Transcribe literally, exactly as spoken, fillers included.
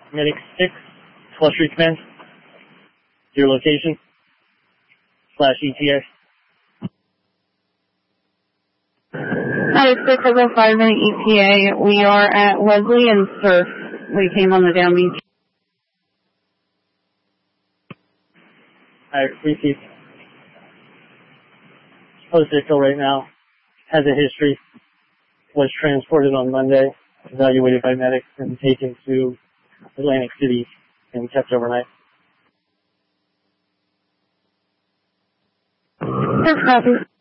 Medic six, twelfth Street Command. Your location, slash E T A. Medic six, over five minute E T A. We are at Wesley and Surf. We came on the down beach. Alright, repeat. Post vehicle right now has a history. Was transported on Monday, evaluated by medics, and taken to Atlantic City and kept overnight. Surf copy.